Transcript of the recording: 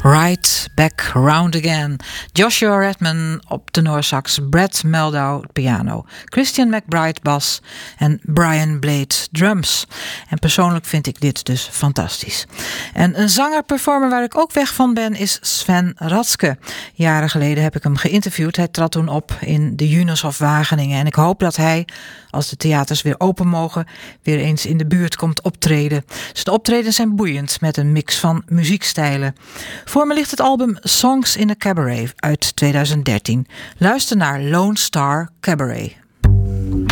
Right Back Round Again. Joshua Redman op tenorsax, Brad Meldau piano, Christian McBride bas en Brian Blade drums. En persoonlijk vind ik dit dus fantastisch. En een zanger-performer waar ik ook weg van ben is Sven Ratske. Jaren geleden heb ik hem geïnterviewd. Hij trad toen op in de Junoshof Wageningen. En ik hoop dat hij, als de theaters weer open mogen, weer eens in de buurt komt optreden. Zijn optredens zijn boeiend met een mix van muziekstijlen. Voor me ligt het album Songs in a Cabaret uit 2013. Luister naar Lone Star Cabaret.